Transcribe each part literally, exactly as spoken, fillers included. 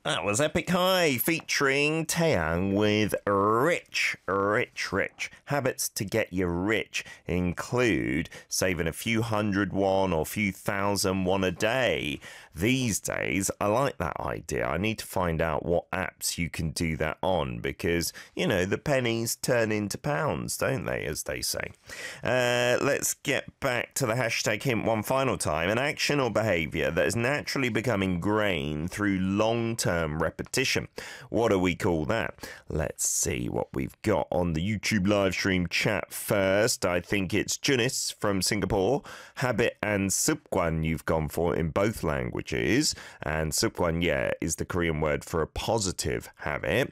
That was Epic High featuring Taeyang with Rich, Rich, Rich. Habits to get you rich include saving a few hundred won or a few thousand won a day. These days, I like that idea. I need to find out what apps you can do that on because, you know, the pennies turn into pounds, don't they, as they say. Uh, let's get back to the hashtag hint one final time. An action or behaviour that has naturally become ingrained through long-term repetition. What do we call that? Let's see what we've got on the YouTube live stream chat first. I think it's Junis from Singapore. Habit and 습관 you've gone for in both languages. And 습관, yeah, is the Korean word for a positive habit.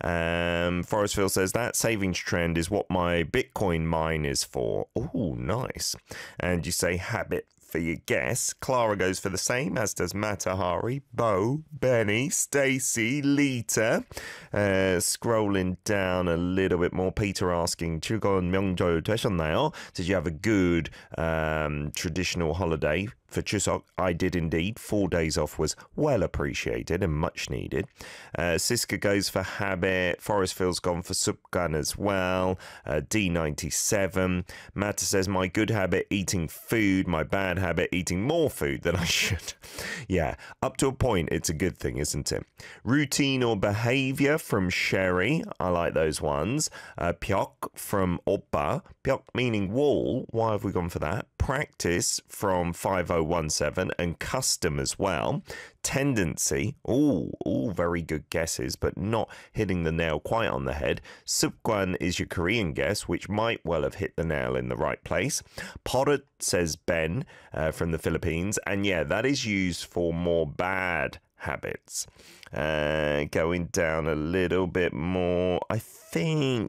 Um, Forestville says that savings trend is what my Bitcoin mine is for. Oh, nice. And you say habit for your guess. Clara goes for the same, as does Matahari, Bo, Benny, Stacey, Lita. Uh, scrolling down a little bit more, Peter asking, 즐거운 명절 되셨나요? Did you have a good um, traditional holiday for Chuseok? I did indeed. Four days off was well appreciated and much needed. Uh, Siska goes for habit. Forestfield's gone for 습관 as well. Uh, D ninety-seven. Matta says, my good habit, eating food. My bad habit, eating more food than I should. Yeah, up to a point, it's a good thing, isn't it? Routine or behaviour from Sherry. I like those ones. Uh, Pyok from Oppa. Pyok meaning wall. Why have we gone for that? Practice from five oh one seven and custom as well. Tendency, all all very good guesses, but not hitting the nail quite on the head. 습관 is your Korean guess, which might well have hit the nail in the right place. 버릇, says Ben uh, from the Philippines, and yeah, that is used for more bad habits. Uh, going down a little bit more, I think